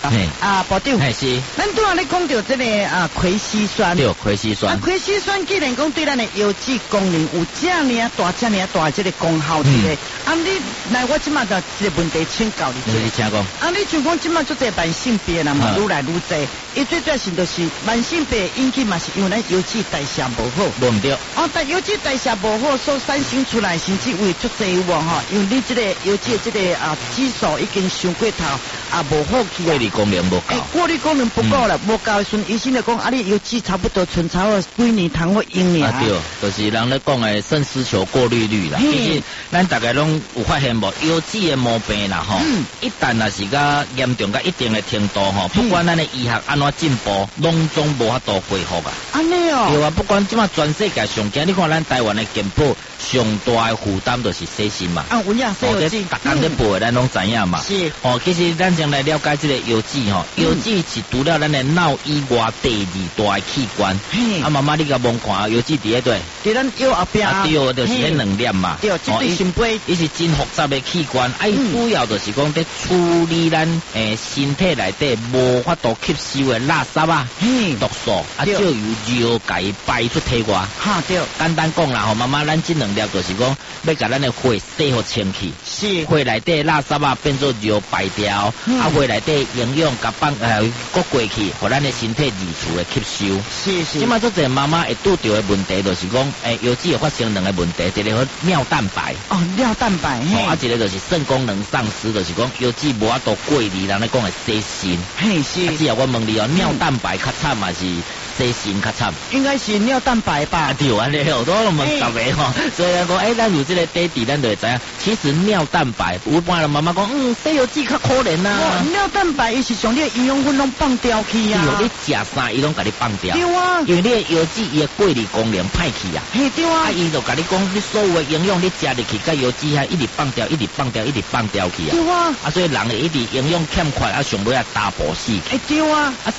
部长， 是， 咱拄仔咧讲到这个葵西酸， 对，葵西酸， 葵西酸既然讲对咱的腰子功能有这呢大这个功效之类，你来我即马就一个问题请教你。 你请讲。 你像讲即马做这慢性病啦嘛，愈来愈多，伊最主要是就是慢性病引起嘛是因为咱腰子代谢无好， 对唔对？ 但腰子代谢无好所产生出来甚至为足侪有吼，因为你这个腰子的这个指数已经上过头无好去过滤功能无够， 过滤功能不够了，无够的时阵，医生就讲你腰子差不多剩差不几年通会用尔。 对，就是人咧讲的肾丝球过滤率啦。其实咱大家拢有发现无，腰子的毛病啦吼，一旦若是甲严重到一定的程度吼，不管咱的医学安怎进步，拢总无法度恢复啊。 安尼哦。 对啊，不管即马全世界上惊，你看咱台湾的健保上大的负担就是洗肾嘛。 有影洗腰子， 逐工咧背，咱拢知影嘛。 是。 其实咱先来了解这个腰子吼，腰子是除了咱的脑以外第二大的器官。妈妈你甲望看，腰子伫咧对？ 伫咱腰后壁。 对，就是迄两粒嘛。 对，即对心肺。 伊是真复杂的器官，伊主要就是讲在处理咱身体内底无法度吸收的垃圾啊、毒素就由尿甲伊排出体外。 对。 简单讲啦，妈妈咱这两粒就是讲要甲咱的血洗互清气， 是血内底垃圾啊变做尿排掉，血内底营养甲搁过去，互咱的身体二次的吸收。 是。 即马做者妈妈会拄到的问题就是讲，腰子会发生两个问题，一个是尿蛋白。 尿蛋白。 一个就是肾功能丧失，就是讲腰子无法度过滤，人咧讲的洗肾。 是。 只要我问你尿蛋白较惨还是洗肾较惨？ 应该是尿蛋白吧。 对啊，你好多都问十个吼，所以讲咱有这个爹地，咱就会知影，其实尿蛋白，有般人妈妈讲，洗腰子较可怜啊。 尿蛋白伊是将你的营养分拢放掉去啊。 对，你食啥伊拢甲你放掉。 对啊。因为你的腰子伊的过滤功能歹去啊。 对啊。 伊就甲你讲，你所有的营养你食入去，甲腰子遐一直放掉，一直放掉，一直放掉去啊。 对啊。 所以人会一直营养欠缺，上尾大补死。 对啊。